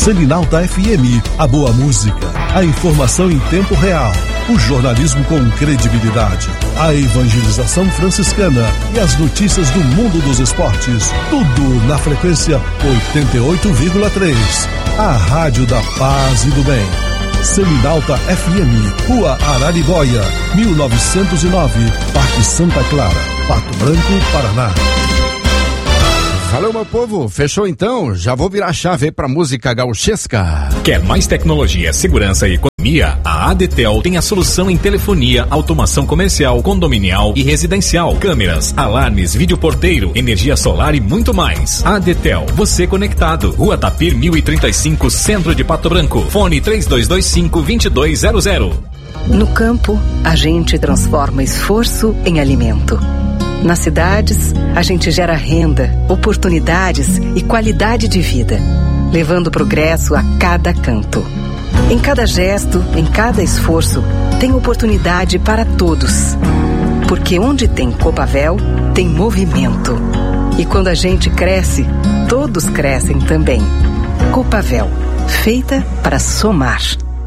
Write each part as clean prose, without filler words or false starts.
Selinalta FM, a boa música, a informação em tempo real, o jornalismo com credibilidade, a evangelização franciscana e as notícias do mundo dos esportes. Tudo na frequência 88,3. A Rádio da Paz e do Bem. Selinalta FM, Rua Araribóia, 1909, Parque Santa Clara, Pato Branco, Paraná. Valeu, meu povo, fechou então? Já vou virar a chave aí pra música gauchesca. Quer mais tecnologia, segurança e economia? A ADTEL tem a solução em telefonia, automação comercial, condominial e residencial, câmeras, alarmes, videoporteiro, energia solar e muito mais. ADTEL, você conectado. Rua Tapir 1035, Centro de Pato Branco. Fone 3225-2200. No campo, a gente transforma esforço em alimento. Nas cidades, a gente gera renda, oportunidades e qualidade de vida, levando progresso a cada canto. Em cada gesto, em cada esforço, tem oportunidade para todos. Porque onde tem Copavel, tem movimento. E quando a gente cresce, todos crescem também. Copavel, feita para somar.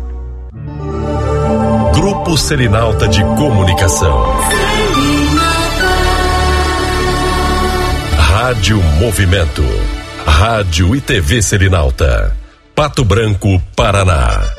Grupo Selinalta de Comunicação. Rádio Movimento. Rádio e TV Selinalta. Pato Branco, Paraná.